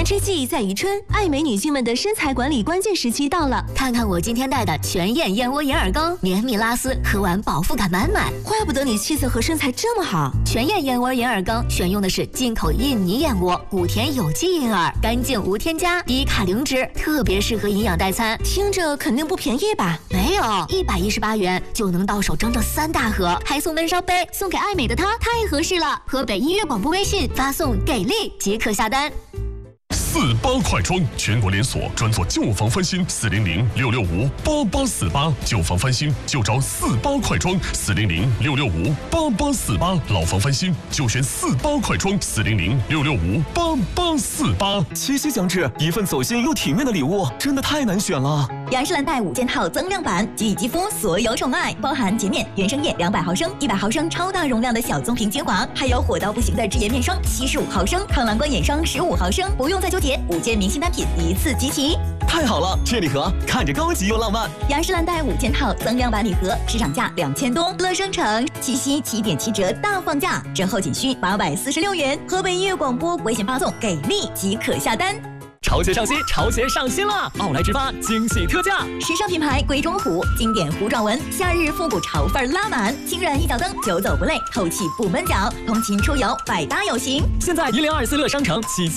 青春季在于春，爱美女性们的身材管理关键时期到了。 看看我今天带的全燕燕窝银耳羹，绵密拉丝，喝完饱腹感满满。 怪不得你气色和身材这么好。 全燕燕窝银耳羹选用的是进口印尼燕窝，谷田有机银耳，干净无添加，低卡零脂，特别适合营养代餐。 听着肯定不便宜吧？ 没有，118元就能到手整整3大盒，还送温烧杯，送给爱美的她太合适了。河北音乐广播微信发送给力即可下单。 48快装全国连锁，专做旧房翻新，400-665-8848，旧房翻新就找48快装，400-665-8848，老房翻新就选48快装，400-665-8848。 七夕将至，一份走心又体面的礼物真的太难选了。 雅诗兰黛5件套增量版，给予肌肤所有宠爱，包含洁面原生液200毫升、100毫升超大容量的小棕瓶精华，还有火到不行的脂颜面霜75毫升、抗蓝光眼霜15毫升，不用再纠结，5件明星单品一次集齐。 太好了，这礼盒看着高级又浪漫。 雅诗兰黛5件套增量版礼盒，市场价2000多，乐商城七夕7.7折大放价，折后仅需846元。河北音乐广播微信发送给力即可下单。 潮鞋上新，潮鞋上新了！奥莱直发惊喜特价， 时尚品牌贵中虎经典弧状纹，夏日复古潮范拉满，轻软一脚蹬，久走不累，透气不闷脚，通勤出游百搭有型。 现在1024乐商城7